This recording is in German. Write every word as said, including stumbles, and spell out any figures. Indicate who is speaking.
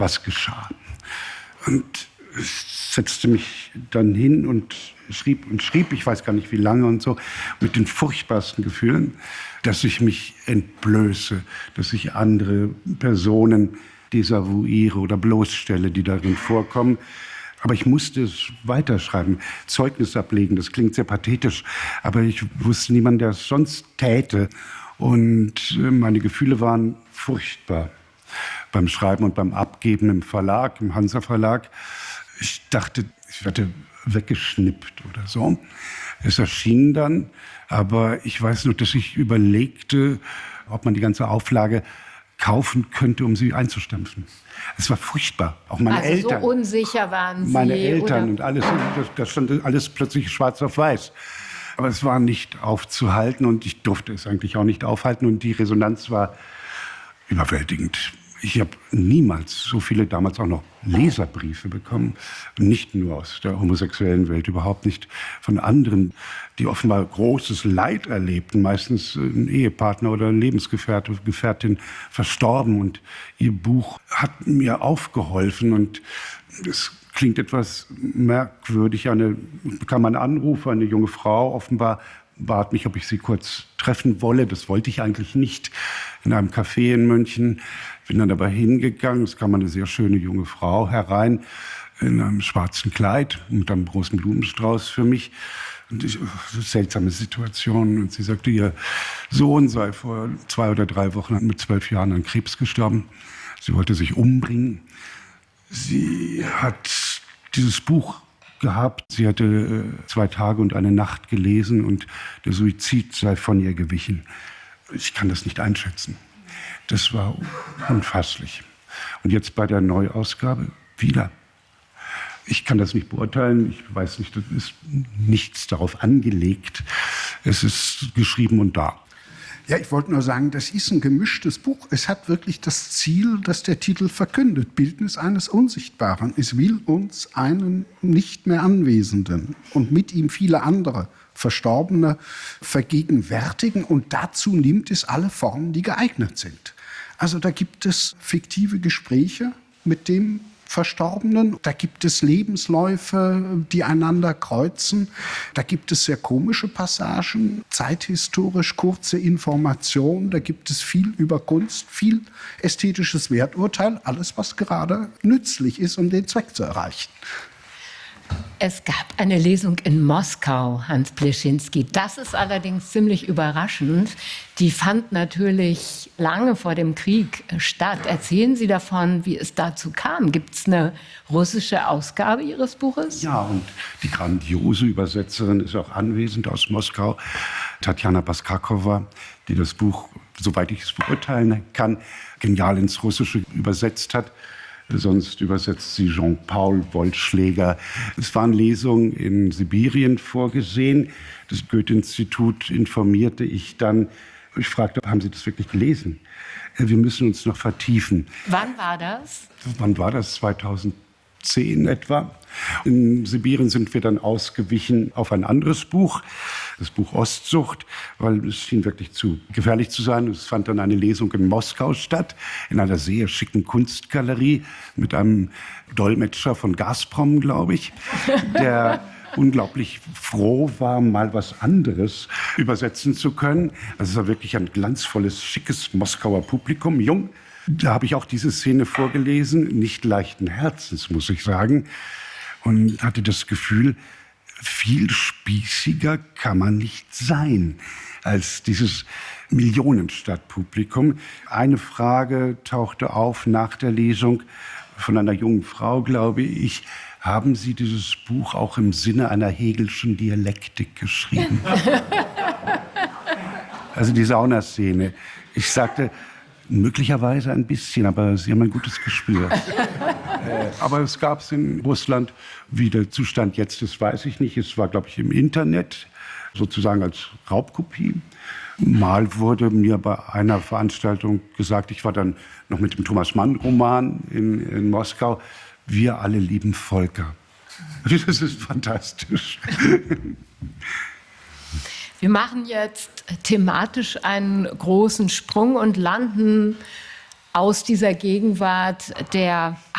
Speaker 1: was geschah. Und ich setzte mich dann hin und schrieb und schrieb, ich weiß gar nicht wie lange und so, mit den furchtbarsten Gefühlen, dass ich mich entblöße, dass ich andere Personen desavouiere oder bloßstelle, die darin vorkommen. Aber ich musste es weiterschreiben, Zeugnis ablegen, das klingt sehr pathetisch, aber ich wusste niemanden, der es sonst täte. Und meine Gefühle waren furchtbar beim Schreiben und beim Abgeben im Verlag, im Hansa Verlag. Ich dachte, ich werde weggeschnippt oder so. Es erschien dann, aber ich weiß nur, dass ich überlegte, ob man die ganze Auflage kaufen könnte, um sie einzustampfen. Es war furchtbar. Auch meine
Speaker 2: also
Speaker 1: Eltern.
Speaker 2: So unsicher waren Sie.
Speaker 1: Meine Eltern
Speaker 2: oder?
Speaker 1: und alles. Da stand alles plötzlich schwarz auf weiß. Aber es war nicht aufzuhalten und ich durfte es eigentlich auch nicht aufhalten. Und die Resonanz war überwältigend. Ich habe niemals so viele, damals auch noch Leserbriefe bekommen. Nicht nur aus der homosexuellen Welt, überhaupt nicht von anderen, die offenbar großes Leid erlebten. Meistens ein Ehepartner oder eine Lebensgefährte, Gefährtin verstorben. Und ihr Buch hat mir aufgeholfen. Und es klingt etwas merkwürdig. Eine, bekam einen Anruf, eine junge Frau offenbar bat mich, ob ich sie kurz treffen wolle. Das wollte ich eigentlich nicht. In einem Café in München. Bin dann aber hingegangen. Es kam eine sehr schöne junge Frau herein in einem schwarzen Kleid mit einem großen Blumenstrauß für mich. Und ich, seltsame Situation. Und sie sagte, ihr Sohn sei vor zwei oder drei Wochen mit zwölf Jahren an Krebs gestorben. Sie wollte sich umbringen. Sie hat dieses Buch gehabt. Sie hatte äh, zwei Tage und eine Nacht gelesen und der Suizid sei von ihr gewichen. Ich kann das nicht einschätzen. Das war unfasslich. Und jetzt bei der Neuausgabe wieder. Ich kann das nicht beurteilen. Ich weiß nicht, das ist nichts darauf angelegt. Es ist geschrieben und da.
Speaker 3: Ja, ich wollte nur sagen, das ist ein gemischtes Buch. Es hat wirklich das Ziel, das der Titel verkündet. Bildnis eines Unsichtbaren. Es will uns einen nicht mehr Anwesenden und mit ihm viele andere Verstorbene vergegenwärtigen. Und dazu nimmt es alle Formen, die geeignet sind. Also da gibt es fiktive Gespräche mit dem Verstorbenen. Da gibt es Lebensläufe, die einander kreuzen. Da gibt es sehr komische Passagen, zeithistorisch kurze Informationen. Da gibt es viel über Kunst, viel ästhetisches Werturteil. Alles, was gerade nützlich ist, um den Zweck zu erreichen.
Speaker 2: Es gab eine Lesung in Moskau, Hans Pleschinski. Das ist allerdings ziemlich überraschend. Die fand natürlich lange vor dem Krieg statt. Erzählen Sie davon, wie es dazu kam. Gibt es eine russische Ausgabe Ihres Buches?
Speaker 1: Ja, und die grandiose Übersetzerin ist auch anwesend aus Moskau, Tatjana Baskakowa, die das Buch, soweit ich es beurteilen kann, genial ins Russische übersetzt hat. Sonst übersetzt sie Jean-Paul Wollschläger. Es waren Lesungen in Sibirien vorgesehen. Das Goethe-Institut informierte ich dann. Ich fragte, haben Sie das wirklich gelesen? Wir müssen uns noch vertiefen.
Speaker 2: Wann war das?
Speaker 1: Wann war das? zweitausendzehn etwa. In Sibirien sind wir dann ausgewichen auf ein anderes Buch, das Buch Ostsucht, weil es schien wirklich zu gefährlich zu sein. Es fand dann eine Lesung in Moskau statt, in einer sehr schicken Kunstgalerie mit einem Dolmetscher von Gazprom, glaube ich, der unglaublich froh war, mal was anderes übersetzen zu können. Also es war wirklich ein glanzvolles, schickes Moskauer Publikum, jung. Da habe ich auch diese Szene vorgelesen, nicht leichten Herzens, muss ich sagen, und hatte das Gefühl, viel spießiger kann man nicht sein als dieses Millionenstadtpublikum. Eine Frage tauchte auf nach der Lesung von einer jungen Frau, glaube ich. Haben Sie dieses Buch auch im Sinne einer Hegelschen Dialektik geschrieben? Also die Saunaszene. Ich sagte, möglicherweise ein bisschen, aber Sie haben ein gutes Gespür. äh, aber es gab es in Russland, wie der Zustand jetzt ist, weiß ich nicht. Es war, glaube ich, im Internet, sozusagen als Raubkopie. Mal wurde mir bei einer Veranstaltung gesagt, ich war dann noch mit dem Thomas Mann-Roman in, in Moskau, wir alle lieben Volker. Das ist fantastisch.
Speaker 2: Wir machen jetzt thematisch einen großen Sprung und landen aus dieser Gegenwart der